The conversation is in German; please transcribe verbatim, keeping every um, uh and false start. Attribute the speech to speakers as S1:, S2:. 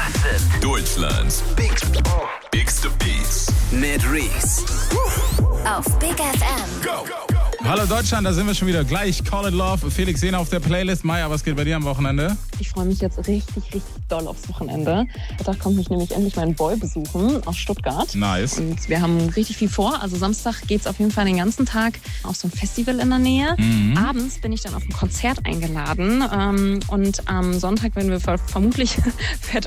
S1: Das sind
S2: Deutschlands Big, Bigste Beats mit Reese.
S3: Auf Big F M.
S2: Go!
S4: Hallo Deutschland, da sind wir schon wieder. Gleich Call It Love. Felix Sehner auf der Playlist. Maja, was geht bei dir am Wochenende?
S5: Ich freue mich jetzt richtig, richtig doll aufs Wochenende. Da kommt mich nämlich endlich mein Boy besuchen aus Stuttgart.
S4: Nice.
S5: Und wir haben richtig viel vor. Also Samstag geht's auf jeden Fall den ganzen Tag auf so ein Festival in der Nähe.
S4: Mhm.
S5: Abends bin ich dann auf ein Konzert eingeladen. Und am Sonntag werden wir vermutlich fett